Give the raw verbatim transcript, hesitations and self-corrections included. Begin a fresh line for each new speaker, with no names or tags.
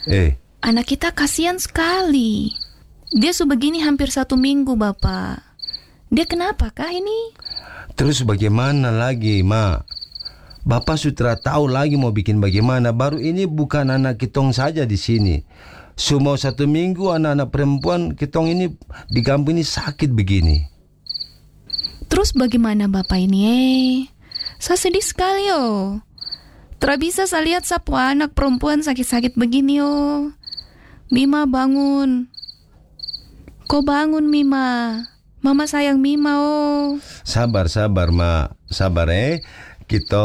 Eh,
Anak kita kasihan sekali. Dia sebegini hampir satu minggu, Bapak. Dia kenapa kah ini?
terus bagaimana lagi, Ma? Bapak sudah tahu lagi mau bikin bagaimana. Baru ini bukan anak kitong saja di sini. Semua satu minggu anak-anak perempuan kitong ini di kampung ini sakit begini.
Terus bagaimana Bapak ini eh? Saya sedih sekali oh. Tidak bisa saya lihat sapu anak perempuan sakit-sakit begini oh. Mima bangun. Kau bangun Mima. Mama sayang Mima oh.
Sabar, sabar, Ma. Sabar, eh. Kita